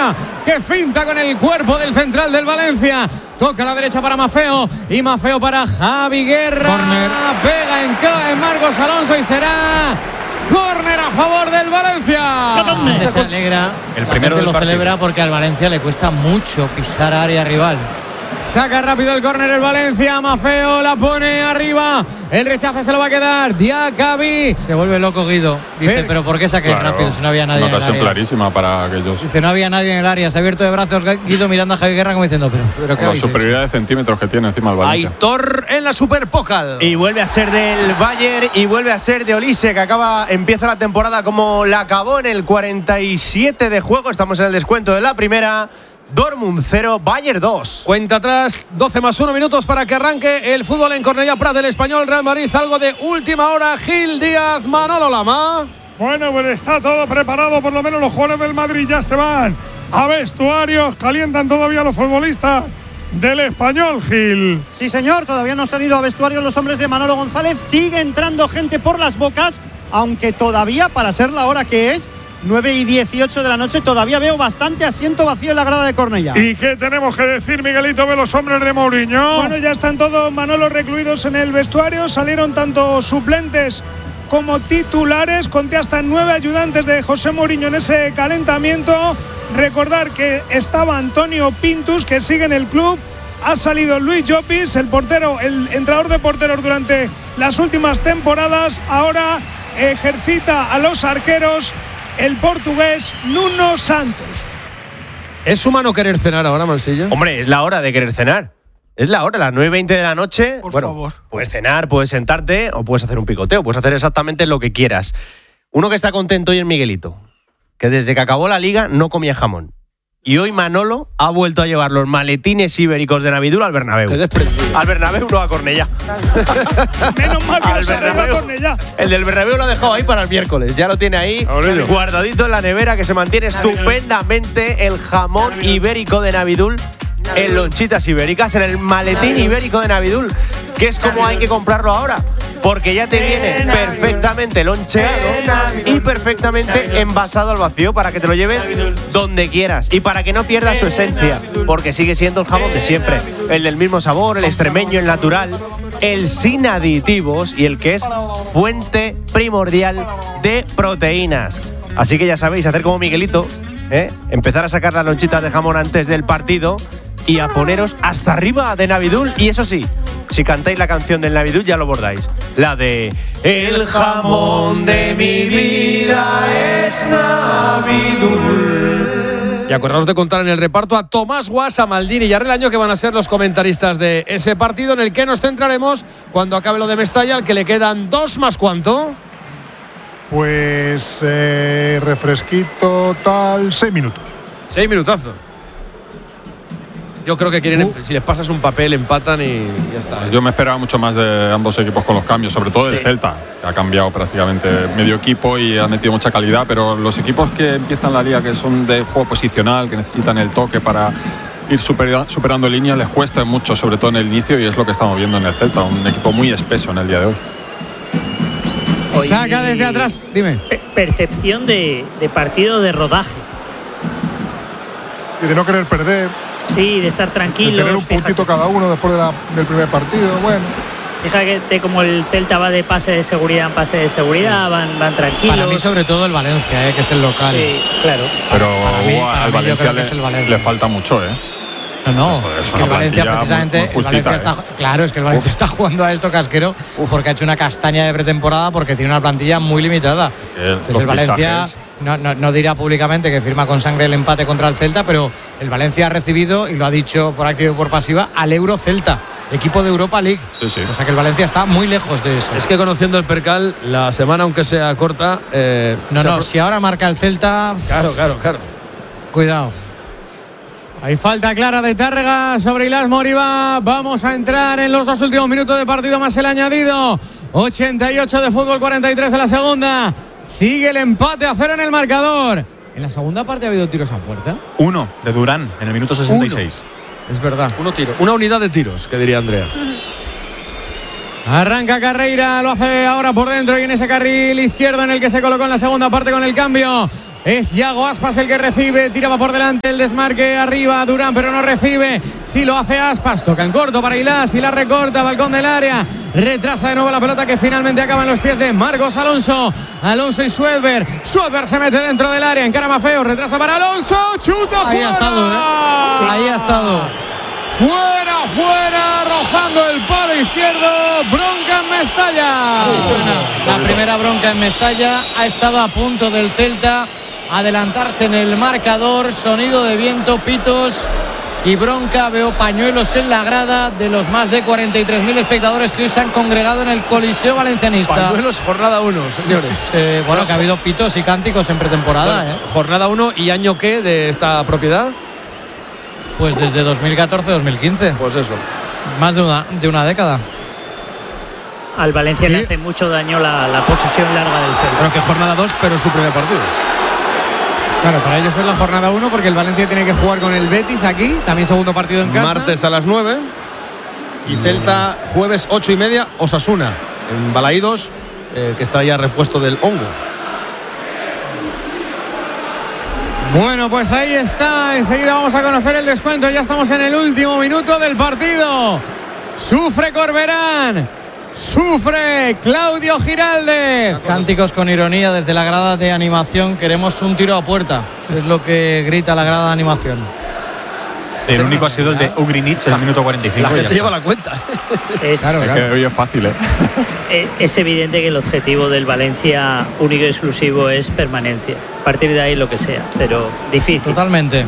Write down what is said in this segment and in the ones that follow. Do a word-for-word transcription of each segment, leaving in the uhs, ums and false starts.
García, que finta con el cuerpo del central del Valencia. Toca a la derecha para Maffeo y Maffeo para Javi Guerra. Corner. Pega en, en Marcos Alonso y será córner a favor del Valencia. Se alegra. El primero del lo partido. celebra porque al Valencia le cuesta mucho pisar área rival. Saca rápido el córner el Valencia. Maffeo la pone arriba. El rechace se lo va a quedar Diakabi. Se vuelve loco Guido. Dice, Fer. pero ¿por qué saqué Claro, rápido si no había nadie una en el ocasión área? clarísima para aquellos. Dice, no había nadie en el área. Se ha abierto de brazos Guido mirando a Javi Guerra como diciendo, pero, pero ¿qué Con la habéis hecho? superioridad de centímetros que tiene encima el Valencia. Aitor en la Superpócal. Y vuelve a ser del Bayern y vuelve a ser de Olise, que acaba, empieza la temporada como la acabó en el cuarenta y siete de juego. Estamos en el descuento de la primera. Dortmund cero, Bayern dos. Cuenta atrás, doce más uno minutos para que arranque el fútbol en Cornellá Prat del Español Real Madrid. Algo de última hora, Gil Díaz, Manolo Lama. Bueno, pues está todo preparado, por lo menos los jugadores del Madrid ya se van a vestuarios, calientan todavía los futbolistas del Español, Gil. Sí, señor, todavía no han salido a vestuario los hombres de Manolo González. Sigue entrando gente por las bocas, aunque todavía, para ser la hora que es, nueve y dieciocho de la noche, todavía veo bastante asiento vacío en la grada de Cornellá. ¿Y qué tenemos que decir, Miguelito, de los hombres de Mourinho? Bueno, ya están todos Manolo recluidos en el vestuario. Salieron tanto suplentes como titulares. Conté hasta nueve ayudantes de José Mourinho en ese calentamiento. Recordar que estaba Antonio Pintus, que sigue en el club. Ha salido Luis Llopis, el portero, el entrenador de porteros durante las últimas temporadas. Ahora ejercita a los arqueros el portugués Nuno Santos. ¿Es humano querer cenar ahora, Mansillo? Hombre, es la hora de querer cenar. Es la hora, las nueve y veinte de la noche. Por bueno, favor. Puedes cenar, puedes sentarte o puedes hacer un picoteo. Puedes hacer exactamente lo que quieras. Uno que está contento hoy es Miguelito, que desde que acabó la liga no comía jamón. Y hoy Manolo ha vuelto a llevar los maletines ibéricos de Navidul al Bernabéu. Qué desprendido. Al Bernabéu, no a Cornellá. Menos mal que Al no se arregla Bernabéu. Cornellá. El del Bernabéu lo ha dejado ahí para el miércoles. Ya lo tiene ahí Aurelio. guardadito en la nevera, que se mantiene estupendamente el jamón ibérico de Navidul en lonchitas ibéricas, en el maletín ibérico de Navidul, que es como hay que comprarlo ahora, porque ya te viene perfectamente loncheado y perfectamente envasado al vacío para que te lo lleves donde quieras y para que no pierdas su esencia, porque sigue siendo el jamón de siempre, el del mismo sabor, el extremeño, el natural, el sin aditivos y el que es fuente primordial de proteínas. Así que ya sabéis, hacer como Miguelito, ¿eh? Empezar a sacar las lonchitas de jamón antes del partido y a poneros hasta arriba de Navidul. Y eso sí, si cantáis la canción del Navidul ya lo bordáis, la de El jamón de mi vida es Navidul. Y acordaos de contar en el reparto a Tomás Guasa, Maldini y Arrelaño, que van a ser los comentaristas de ese partido, en el que nos centraremos cuando acabe lo de Mestalla, al que le quedan dos más cuánto. Pues eh, refresquito tal, seis minutos. Seis minutazos. Yo creo que quieren, si les pasas un papel, empatan y ya está. Pues yo me esperaba mucho más de ambos equipos con los cambios, sobre todo del Sí. Celta, que ha cambiado prácticamente medio equipo y ha metido mucha calidad, pero los equipos que empiezan la liga, que son de juego posicional, que necesitan el toque para ir supera- superando líneas, les cuesta mucho, sobre todo en el inicio, y es lo que estamos viendo en el Celta, un equipo muy espeso en el día de hoy. Hoy saca desde atrás, dime. Percepción de, de partido de rodaje. Y de no querer perder, Sí, de estar de tranquilos. tener un puntito cada uno después de la, del primer partido. Bueno, Fíjate como el Celta va de pase de seguridad en pase de seguridad, van, van tranquilos. Para mí, sobre todo, el Valencia, eh, que es el local. Sí, claro. Pero Para mí- uh, para al mí yo Valencia creo que le, es el Valencia. le falta mucho, ¿eh? No, no, Joder, es es que el una Valencia plantilla precisamente, muy- muy el Valencia justita, está, claro, es que el Valencia está jugando a esto casquero porque ha hecho una castaña de pretemporada porque tiene una plantilla muy limitada. El- Entonces los el Valencia fichajes. no, no, no dirá públicamente que firma con sangre el empate contra el Celta, pero el Valencia ha recibido, y lo ha dicho por activa y por pasiva, al Euro Celta, equipo de Europa League. Sí, sí. O sea que el Valencia está muy lejos de eso. Es que conociendo el percal, la semana, aunque sea corta. Eh, no, se no, apro- si ahora marca el Celta, Claro, claro, claro. cuidado. Hay falta clara de Tárrega sobre Ilas Moriba. Vamos a entrar en los dos últimos minutos de partido más el añadido. ochenta y ocho de fútbol, cuarenta y tres de la segunda. Sigue el empate a cero en el marcador. En la segunda parte ha habido tiros a puerta. Uno de Durán en el minuto sesenta y seis. Es verdad. Uno tiro, una unidad de tiros, que diría Andrea. Arranca Carreira, lo hace ahora por dentro y en ese carril izquierdo en el que se colocó en la segunda parte con el cambio Es Yago Aspas el que recibe, tiraba por delante el desmarque arriba Durán, pero no recibe. Sí lo hace Aspas, toca en corto para Ilás y la recorta, balcón del área. Retrasa de nuevo la pelota que finalmente acaba en los pies de Marcos Alonso. Alonso y Suedberg. Suedberg se mete dentro del área, encara Mafeo, retrasa para Alonso, chuta Ahí fuera. ha estado, ¿eh? Ahí ha estado. Fuera, fuera, rozando el palo izquierdo. Bronca en Mestalla. Así suena. La primera bronca en Mestalla. Ha estado a punto del Celta adelantarse en el marcador. Sonido de viento, pitos y bronca. Veo pañuelos en la grada de los más de cuarenta y tres mil espectadores que hoy se han congregado en el Coliseo Valencianista. Pañuelos, jornada uno, señores. Eh, bueno, que ha habido pitos y cánticos en pretemporada. Bueno, ¿eh? Jornada uno, ¿y año qué de esta propiedad? Pues desde dos mil catorce dos mil quince. Pues eso. Más de una, de una década. Al Valencia Sí. le hace mucho daño la, la posesión larga del Celta. Pero que jornada dos, pero su primer partido. Claro, para ellos es la jornada uno porque el Valencia tiene que jugar con el Betis aquí, también segundo partido en casa. Martes a las nueve. Y Celta jueves ocho y media, Osasuna. En Balaídos, eh, que está ya repuesto del hongo. Bueno, pues ahí está. Enseguida vamos a conocer el descuento. Ya estamos en el último minuto del partido. Sufre Corberán. Sufre Claudio Giraldez. Cánticos con ironía desde la grada de animación. Queremos un tiro a puerta. Es lo que grita la grada de animación. El único ha sido el de Ugrinic en el minuto cuarenta y cinco. La y ya gente lleva está. la cuenta. Es, Claro, Es que hoy es fácil, ¿eh? eh, es evidente que el objetivo del Valencia único y exclusivo es permanencia. A partir de ahí lo que sea, pero difícil. Totalmente.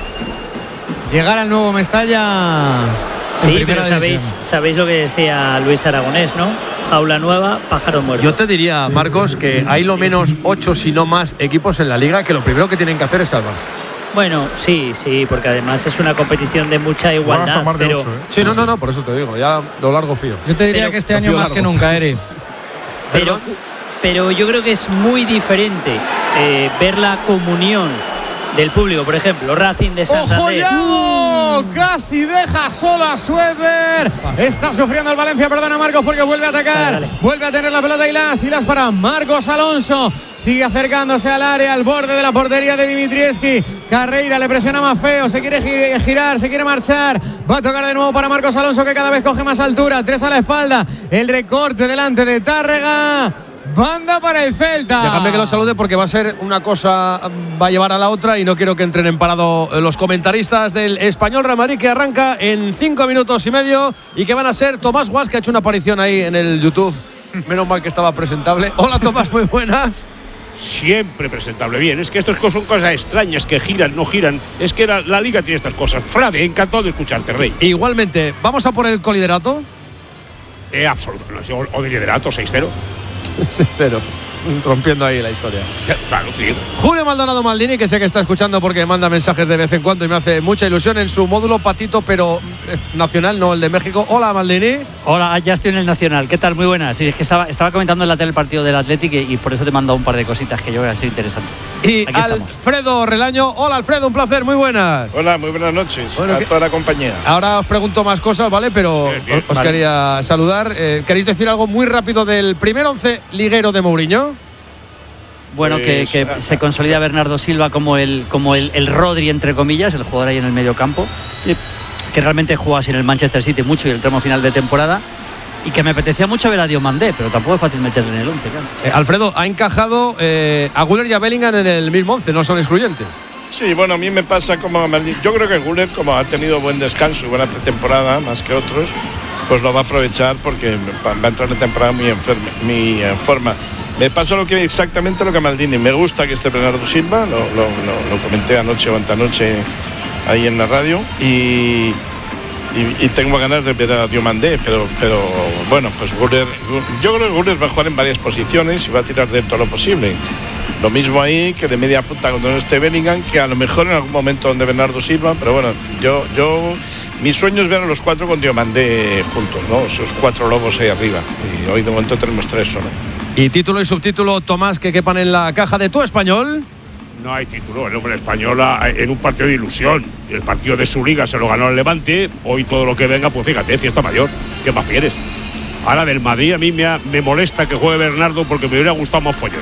Llegar al nuevo Mestalla. Sí, en primera pero sabéis, división. sabéis lo que decía Luis Aragonés, ¿no? Jaula nueva, pájaro muerto. Yo te diría, Marcos, que hay lo menos ocho, si no más, equipos en la liga que lo primero que tienen que hacer es salvarse. Bueno, sí, sí, porque además es una competición de mucha Igual hasta igualdad, más de pero ocho, ¿eh? Sí, no, no, no, por eso te digo, ya lo largo fío. Yo te diría Pero- que este año confío más largo. que nunca, Eri. Pero, pero yo creo que es muy diferente eh, ver la comunión del público. Por ejemplo, Racing de ¡Ojo, Santander. Yago! Casi deja solo a Suedberg. Está sufriendo el Valencia, perdona Marcos, porque vuelve a atacar. Dale, dale. Vuelve a tener la pelota Ilás. Ilás para Marcos Alonso. Sigue acercándose al área, al borde de la portería de Dimitrievski. Carreira le presiona más feo. Se quiere gi- girar, se quiere marchar. Va a tocar de nuevo para Marcos Alonso, que cada vez coge más altura. Tres a la espalda. El recorte delante de Tárrega. Banda para el Celta. Déjame que lo salude porque va a ser una cosa, va a llevar a la otra y no quiero que entren en parado los comentaristas del Español Real Madrid, que arranca en cinco minutos y medio y que van a ser Tomás Guas, que ha hecho una aparición ahí en el YouTube. Menos mal que estaba presentable. Hola Tomás, muy buenas. Siempre presentable. Bien, es que esto son cosas extrañas que giran, no giran. Es que la, la liga tiene estas cosas. Frade, encantado de escucharte, Rey. Igualmente, vamos a por el coliderato. Eh, absolutamente. O, o de liderato, seis cero. Cero. Rompiendo ahí la historia. Claro, sí. Julio Maldonado Maldini, que sé que está escuchando porque manda mensajes de vez en cuando y me hace mucha ilusión en su módulo patito, pero eh, nacional, no el de México. Hola Maldini. Hola, ya estoy en el Nacional. ¿Qué tal? Muy buenas. Sí, es que estaba, estaba comentando en la tele el partido del Athletic y, y por eso te he mandado un par de cositas que yo creo que han sido interesantes. Y Aquí estamos. Alfredo Relaño. Hola Alfredo, un placer, muy buenas. Hola, muy buenas noches Bueno, a que- toda la compañía. Ahora os pregunto más cosas, ¿vale? Pero Bien, bien, os, os vale. quería saludar. Eh, ¿Queréis decir algo muy rápido del primer once liguero de Mourinho? Bueno, que, Pues, que ah, se consolida Bernardo Silva como el, como el, el Rodri, entre comillas, el jugador ahí en el medio campo, y que realmente juega así en el Manchester City mucho y el tramo final de temporada. Y que me apetecía mucho ver a Diomandé, pero tampoco es fácil meterle en el once, claro. Eh, Alfredo, ha encajado eh, a Güler y a Bellingham en el mismo once, no son excluyentes. Sí, bueno, a mí me pasa como a Maldini. Yo creo que Güler, como ha tenido buen descanso y buena pretemporada, más que otros, pues lo va a aprovechar porque va a entrar en temporada muy, enferme, muy en forma. Me pasa lo que exactamente lo que a Maldini. Me gusta que esté Bernardo Silva, lo, lo, lo, lo comenté anoche o antanoche ahí en la radio, y, y, y tengo ganas de ver a Diomandé, pero, pero bueno, pues Güler, yo creo que Güler va a jugar en varias posiciones y va a tirar de todo lo posible. Lo mismo ahí que de media punta cuando no esté Bellingham, que a lo mejor en algún momento donde Bernardo Silva, pero bueno, yo, yo mi sueño es ver a los cuatro con Diomandé juntos, ¿no? Esos cuatro lobos ahí arriba. Y hoy de momento tenemos tres solo. Y título y subtítulo, Tomás, que quepan en la caja de tu Español. No hay título. El hombre española en un partido de ilusión. El partido de su liga se lo ganó el Levante. Hoy todo lo que venga, pues fíjate, fiesta mayor. ¿Qué más quieres? Ahora del Madrid a mí me, ha- me molesta que juegue Bernardo porque me hubiera gustado más follón.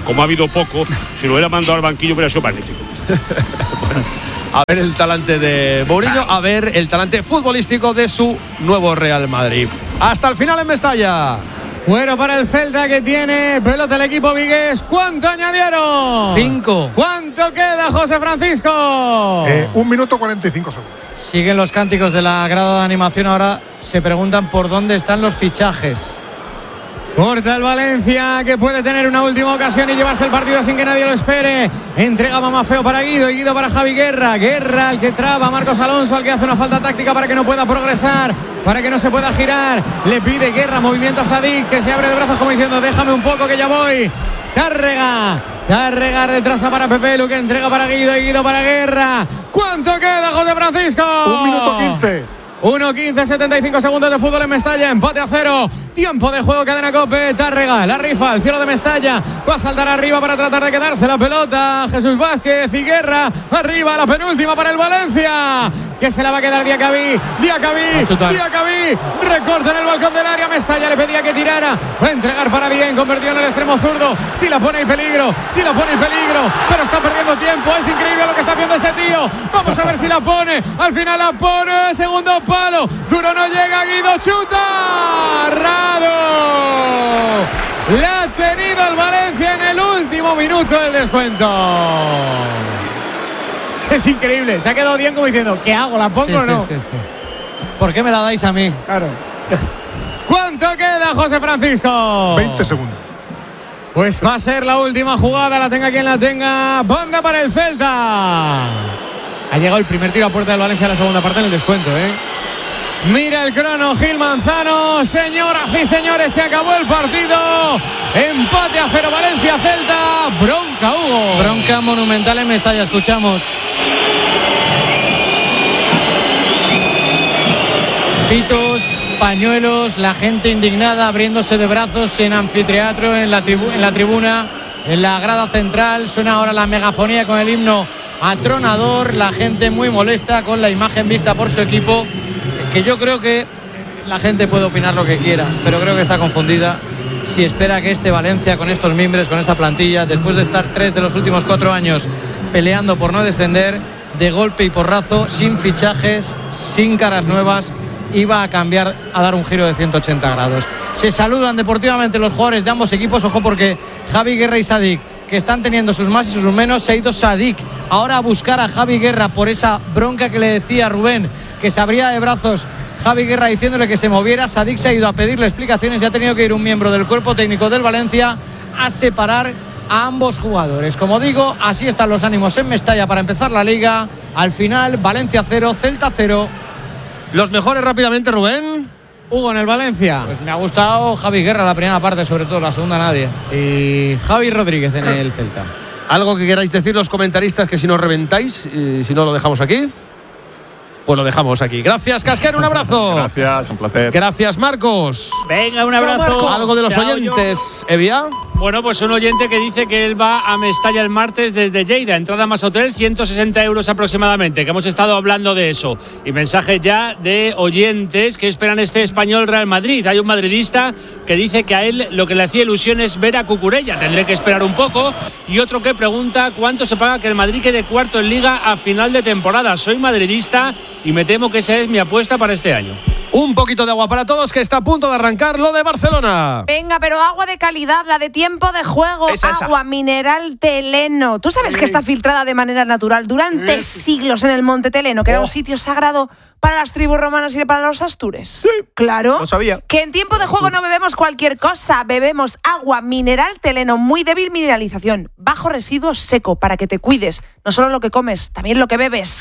como ha habido poco, si lo hubiera mandado al banquillo hubiera sido magnífico. A ver el talante de Mourinho, a ver el talante futbolístico de su nuevo Real Madrid. Hasta el final en Mestalla. Bueno, para el Celta, que tiene pelota el equipo vigués. ¿Cuánto añadieron? Cinco. ¿Cuánto queda, José Francisco? Eh, un minuto cuarenta y cinco segundos. Siguen los cánticos de la grada de animación. Ahora se preguntan por dónde están los fichajes. Corta el Valencia, que puede tener una última ocasión y llevarse el partido sin que nadie lo espere. Entrega Mamafeo para Guido y Guido para Javi Guerra. Guerra, al que traba Marcos Alonso, al que hace una falta táctica para que no pueda progresar, para que no se pueda girar. Le pide Guerra movimiento a Sadik, que se abre de brazos como diciendo déjame un poco que ya voy. Tárrega. Tárrega retrasa para Pepe Lu, que entrega para Guido y Guido para Guerra. ¿Cuánto queda, José Francisco? Un minuto quince. uno quince, setenta y cinco segundos de fútbol en Mestalla, empate a cero, tiempo de juego, cadena COPE. Tárrega, la rifa al cielo de Mestalla, va a saltar arriba para tratar de quedarse la pelota. Jesús Vázquez y Guerra, arriba, la penúltima para el Valencia, que se la va a quedar Diacabí, Diacabí, Diacabí, recorta en el balcón del área. Mestalla le pedía que tirara, va a entregar para Bien, convertido en el extremo zurdo. Si la pone en peligro, si la pone en peligro, pero está perdiendo tiempo, es increíble lo que está haciendo ese tío. Vamos a ver si la pone, al final la pone, segundo palo, duro no llega, Guido chuta, Rado, la ha tenido el Valencia en el último minuto del descuento. Es increíble, se ha quedado bien como diciendo, ¿qué hago? ¿La pongo sí, o no? Sí, sí, sí. ¿Por qué me la dais a mí? Claro. ¿Cuánto queda, José Francisco? veinte segundos. Pues va a ser la última jugada, la tenga quien la tenga. Banda para el Celta. Ha llegado el primer tiro a puerta del Valencia en la segunda parte en el descuento, ¿eh? Mira el crono, Gil Manzano. Señoras y señores, se acabó el partido. Empate a cero, Valencia, Celta. Bronca, Hugo. Bronca monumental en Mestalla, escuchamos. Pitos, pañuelos, la gente indignada abriéndose de brazos en anfiteatro, en la, tribu- en la tribuna, en la grada central. Suena ahora la megafonía con el himno atronador, la gente muy molesta con la imagen vista por su equipo, que yo creo que la gente puede opinar lo que quiera, pero creo que está confundida si espera que este Valencia, con estos mimbres, con esta plantilla, después de estar tres de los últimos cuatro años peleando por no descender, de golpe y porrazo, sin fichajes, sin caras nuevas, iba a cambiar, a dar un giro de ciento ochenta grados. Se saludan deportivamente los jugadores de ambos equipos. Ojo, porque Javi Guerra y Sadik, que están teniendo sus más y sus menos, se ha ido Sadik ahora a buscar a Javi Guerra por esa bronca que le decía Rubén, que se abría de brazos Javi Guerra diciéndole que se moviera. Sadik se ha ido a pedirle explicaciones y ha tenido que ir un miembro del cuerpo técnico del Valencia a separar a ambos jugadores. Como digo, así están los ánimos en Mestalla para empezar la liga. Al final, Valencia cero, Celta cero. Los mejores rápidamente, Rubén. Hugo, en el Valencia. Pues me ha gustado Javi Guerra la primera parte, sobre todo la segunda nadie. Y Javi Rodríguez en el Celta. ¿Algo que queráis decir los comentaristas, que si nos reventáis y si no lo dejamos aquí? Pues lo dejamos aquí. Gracias, Casquero, un abrazo. Gracias, un placer. Gracias, Marcos. Venga, un abrazo. Algo de los Chao, oyentes, Evia. Bueno, pues un oyente que dice que él va a Mestalla el martes desde Lleida, entrada más hotel, ciento sesenta euros aproximadamente, que hemos estado hablando de eso. Y mensaje ya de oyentes que esperan este Español Real Madrid. Hay un madridista que dice que a él lo que le hacía ilusión es ver a Cucurella, tendré que esperar un poco. Y otro que pregunta cuánto se paga que el Madrid quede cuarto en Liga a final de temporada. Soy madridista y me temo que esa es mi apuesta para este año. Un poquito de agua para todos, que está a punto de arrancar lo de Barcelona. Venga, pero agua de calidad, la de tiempo de juego. Esa, esa. Agua mineral Teleno. ¿Tú sabes sí. que está filtrada de manera natural durante sí. siglos en el Monte Teleno, que oh. era un sitio sagrado para las tribus romanas y para los astures? Sí. Claro. Lo sabía. Que en tiempo de juego no bebemos cualquier cosa. Bebemos agua mineral Teleno, muy débil mineralización, bajo residuos, seco, para que te cuides. No solo lo que comes, también lo que bebes.